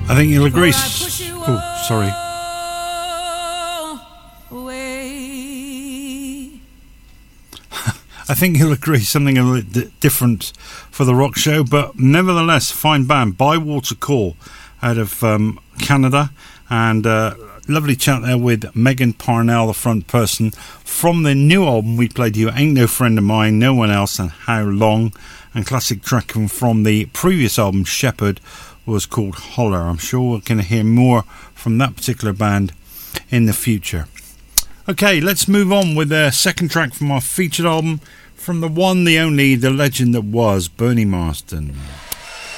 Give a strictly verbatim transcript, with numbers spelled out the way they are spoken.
I think you'll agree. Oh, sorry. I think you'll agree something a little d- different for the rock show, but nevertheless, fine band, Bywater Call, out of um, Canada, and uh, lovely chat there with Megan Parnell, the front person, from the new album we played you, Ain't No Friend of Mine, No One Else, and How Long, and classic track from the previous album, Shepherd, was called Holler. I'm sure we're going to hear more from that particular band in the future. Okay, let's move on with the second track from our featured album, from the one, the only, the legend that was Bernie Marsden.